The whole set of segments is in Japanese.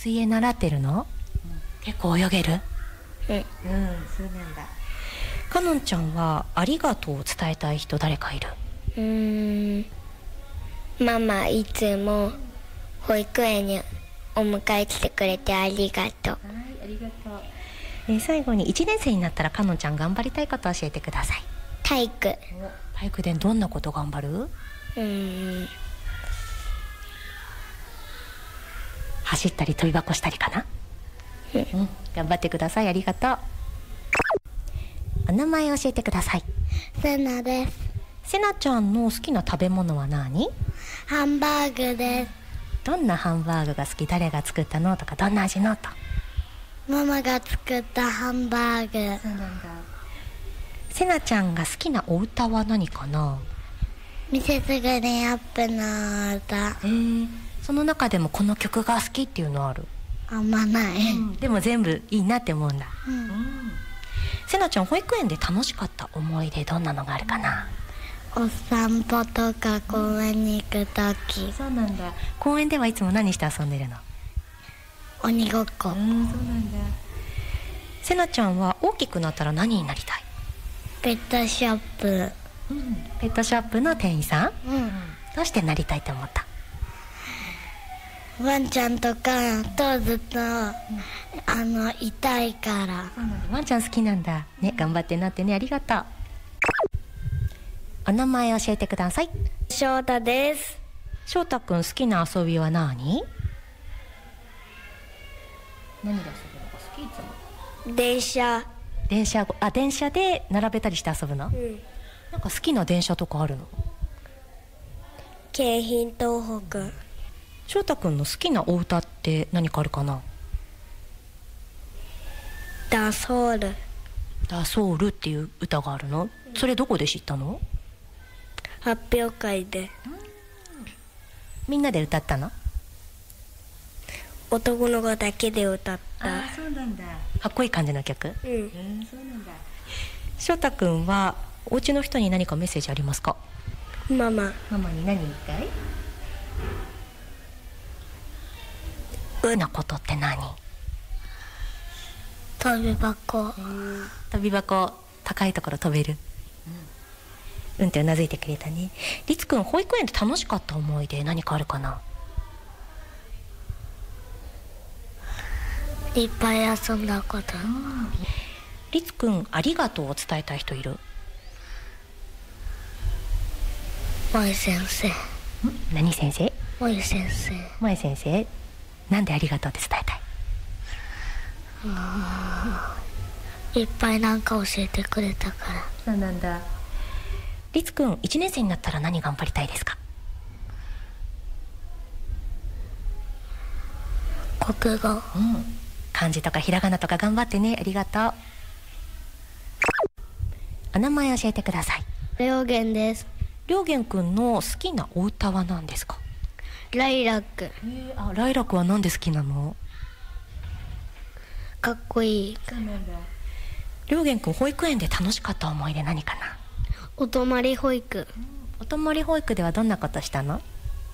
水泳習ってるの？結構泳げる？ うん。 そうなんだ。かのんちゃんはありがとうを伝えたい人誰かいる？ ママいつも保育園にお迎え来てくれてありがとう。 はい、ありがとう。最後に1年生になったらかのんちゃん頑張りたいことを教えてください。 体育。 体育でどんなこと頑張る？走ったり跳び箱したりかな？頑張ってください。ありがとう。お名前教えてください。 せなです。 せなちゃんの好きな食べ物は何？ ハンバーグです。 どんなハンバーグが好き？誰が作ったのとか、どんな味のと。 ママが作ったハンバーグ。 そうなんだ。せなちゃんが好きなお歌は何かな？ ミセスグリーンアップの歌。 その中でもこの曲が好きっていうのある？ あんまない。 でも全部いいなって思うんだ。せなちゃん、保育園で楽しかった思い出どんなのがあるかな？ お散歩とか公園に行くとき。 そうなんだ。公園ではいつも何して遊んでるの？ 鬼ごっこ。 そうなんだ。せなちゃんは大きくなったら何になりたい？ ペットショップ。 ペットショップの店員さん？どうしてなりたいと思った？ ワンちゃんとかとずっと、いたいから。 ワンちゃん好きなんだね。頑張ってなってね。ありがとう。お名前教えてください。 翔太です。 翔太くん、好きな遊びは何？何で遊ぶのが好き？いつも電車で並べたりして遊ぶの？なんか好きな電車とかあるの？ 京浜東北。 翔太くんの好きなお歌って何かあるかな？ ダソウル。 ダソウルっていう歌があるの？それどこで知ったの？ 発表会で。 みんなで歌ったの？ 男の子だけで歌った。 そうなんだ。かっこいい感じの曲？そうなんだ。翔太くんはお家の人に何かメッセージありますか？ ママに何言いたい？なことって何？ 飛び箱。 飛び箱、高いところ飛べる？ってうなずいてくれたね。りつくん、保育園で楽しかった思い出何かあるかな？ いっぱい遊んだこと。 りつくん、ありがとうを伝えたい人いる？ 萌先生。 何先生？ 萌先生。 萌先生、なんでありがとうって伝えたい？ いっぱいなんか教えてくれたから。 そうなんだ。りつくん、1年生になったら何頑張りたいですか？ 国語。 漢字とかひらがなとか頑張ってね。ありがとう。お名前教えてください。 りょうげんです。 りょうげんくんの好きなお歌は何ですか？ ライラック。 ライラックはなんで好きなの？ かっこいい。 そうなんだ。りょうげんくん、保育園で楽しかった思い出何かな？ お泊まり保育。 お泊まり保育ではどんなことしたの？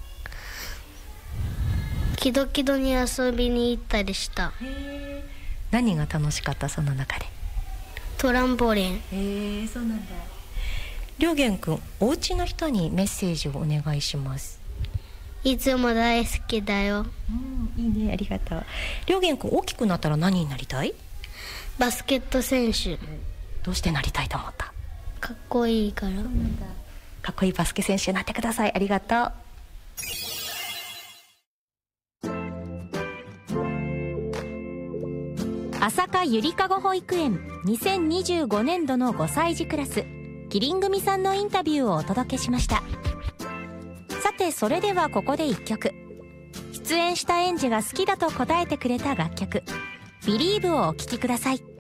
キドキドに遊びに行ったりした。 何が楽しかった？その中で。 トランポリン。 そうなんだ。りょうげんくん、お家の人にメッセージをお願いします。 いつも大好きだよ。 いいね、ありがとう。りょうげんくん、大きくなったら何になりたい？ バスケット選手。 どうしてなりたいと思った？ かっこいいから。 かっこいいバスケ選手になってください。ありがとう。 朝霞ゆりかご保育園2025年度の5歳児クラス、キリン組さんのインタビューをお届けしました。さて、それではここで1曲。出演した園児が好きだと答えてくれた楽曲、Believeをお聴きください。